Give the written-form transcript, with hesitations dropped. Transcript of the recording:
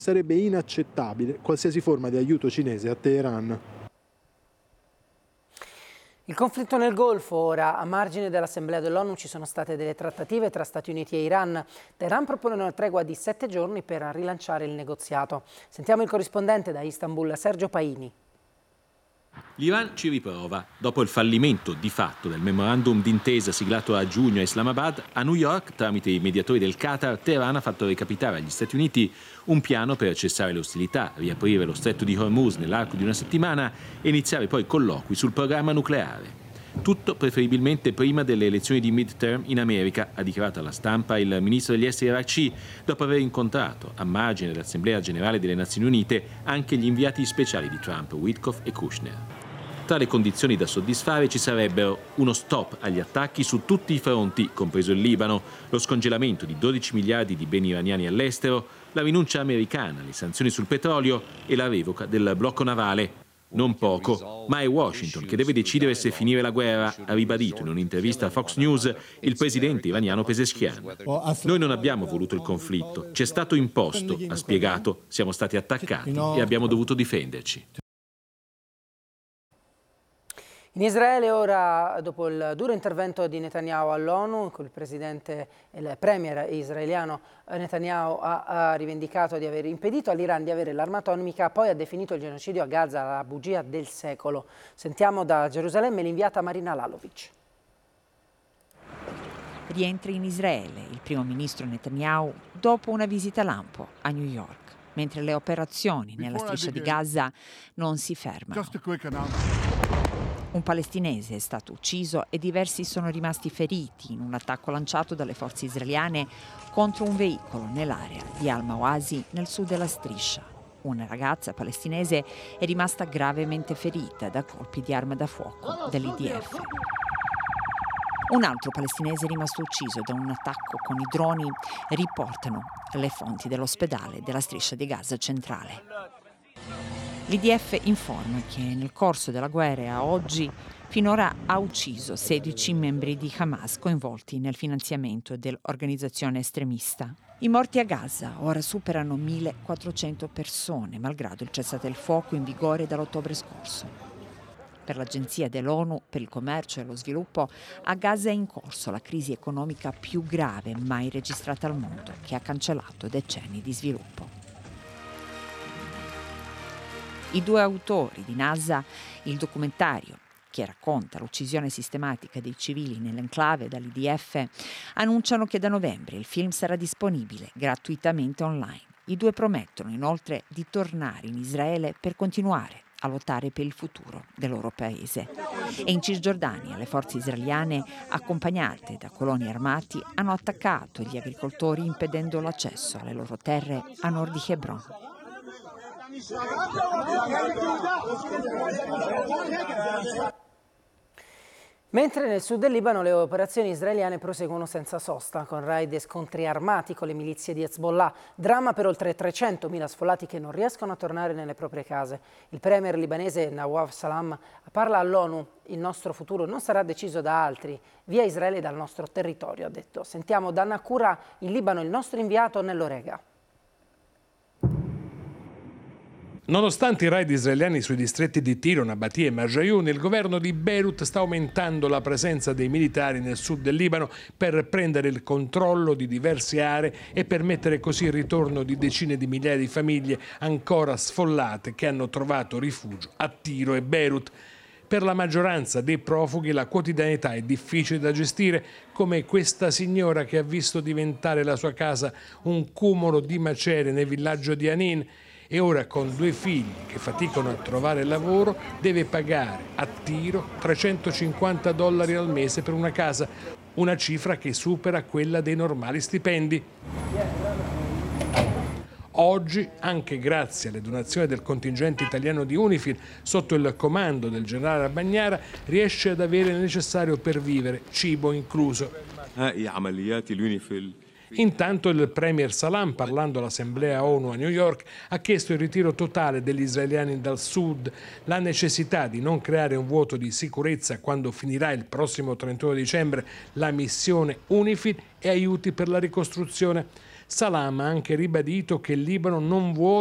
Sarebbe inaccettabile qualsiasi forma di aiuto cinese a Teheran. Il conflitto nel Golfo, ora a margine dell'Assemblea dell'ONU ci sono state delle trattative tra Stati Uniti e Iran. Teheran propone una tregua di 7 giorni per rilanciare il negoziato. Sentiamo il corrispondente da Istanbul, Sergio Paini. L'Iran ci riprova. Dopo il fallimento di fatto del memorandum d'intesa siglato a giugno a Islamabad, a New York, tramite i mediatori del Qatar, Teheran ha fatto recapitare agli Stati Uniti un piano per cessare le ostilità, riaprire lo stretto di Hormuz nell'arco di una settimana e iniziare poi colloqui sul programma nucleare. Tutto preferibilmente prima delle elezioni di midterm in America, ha dichiarato alla stampa il ministro degli esteri Araghchi, dopo aver incontrato a margine dell'Assemblea Generale delle Nazioni Unite anche gli inviati speciali di Trump, Witkoff e Kushner. Tra le condizioni da soddisfare ci sarebbero uno stop agli attacchi su tutti i fronti, compreso il Libano, lo scongelamento di 12 miliardi di beni iraniani all'estero, la rinuncia americana alle sanzioni sul petrolio e la revoca del blocco navale. Non poco, ma è Washington che deve decidere se finire la guerra, ha ribadito in un'intervista a Fox News il presidente iraniano Pezeshkian. Noi non abbiamo voluto il conflitto, ci è stato imposto, ha spiegato, siamo stati attaccati e abbiamo dovuto difenderci. In Israele ora, dopo il duro intervento di Netanyahu all'ONU, il presidente e il premier israeliano Netanyahu ha rivendicato di aver impedito all'Iran di avere l'arma atomica, poi ha definito il genocidio a Gaza la bugia del secolo. Sentiamo da Gerusalemme l'inviata Marina Lalovic. Rientra in Israele il primo ministro Netanyahu dopo una visita lampo a New York, mentre le operazioni nella striscia di Gaza non si fermano. Un palestinese è stato ucciso e diversi sono rimasti feriti in un attacco lanciato dalle forze israeliane contro un veicolo nell'area di Al-Mawasi nel sud della striscia. Una ragazza palestinese è rimasta gravemente ferita da colpi di arma da fuoco dell'IDF. Un altro palestinese è rimasto ucciso da un attacco con i droni, riportano le fonti dell'ospedale della striscia di Gaza centrale. L'IDF informa che nel corso della guerra a oggi finora ha ucciso 16 membri di Hamas coinvolti nel finanziamento dell'organizzazione estremista. I morti a Gaza ora superano 1.400 persone, malgrado il cessate il fuoco in vigore dall'ottobre scorso. Per l'Agenzia dell'ONU per il commercio e lo sviluppo, a Gaza è in corso la crisi economica più grave mai registrata al mondo, che ha cancellato decenni di sviluppo. I due autori di NASA, il documentario che racconta l'uccisione sistematica dei civili nell'enclave dall'IDF, annunciano che da novembre il film sarà disponibile gratuitamente online. I due promettono inoltre di tornare in Israele per continuare a lottare per il futuro del loro paese. E in Cisgiordania le forze israeliane, accompagnate da coloni armati, hanno attaccato gli agricoltori impedendo l'accesso alle loro terre a nord di Hebron. Mentre nel sud del Libano le operazioni israeliane proseguono senza sosta, con raid e scontri armati con le milizie di Hezbollah, dramma per oltre 300.000 sfollati che non riescono a tornare nelle proprie case. Il premier libanese Nawaf Salam parla all'ONU: il nostro futuro non sarà deciso da altri, via Israele dal nostro territorio, ha detto. Sentiamo da Nakura in Libano il nostro inviato Nello Rega. Nonostante i raid israeliani sui distretti di Tiro, Nabatia e Marjayoun, il governo di Beirut sta aumentando la presenza dei militari nel sud del Libano per prendere il controllo di diverse aree e permettere così il ritorno di decine di migliaia di famiglie ancora sfollate che hanno trovato rifugio a Tiro e Beirut. Per la maggioranza dei profughi la quotidianità è difficile da gestire, come questa signora che ha visto diventare la sua casa un cumulo di macerie nel villaggio di Anin, e ora con 2 figli che faticano a trovare lavoro deve pagare a Tiro $350 al mese per una casa, una cifra che supera quella dei normali stipendi. Oggi, anche grazie alle donazioni del contingente italiano di UNIFIL, sotto il comando del generale Bagnara, riesce ad avere il necessario per vivere, cibo incluso. Intanto il premier Salam, parlando all'Assemblea ONU a New York, ha chiesto il ritiro totale degli israeliani dal sud, la necessità di non creare un vuoto di sicurezza quando finirà il prossimo 31 dicembre la missione UNIFIL e aiuti per la ricostruzione. Salam ha anche ribadito che il Libano non vuole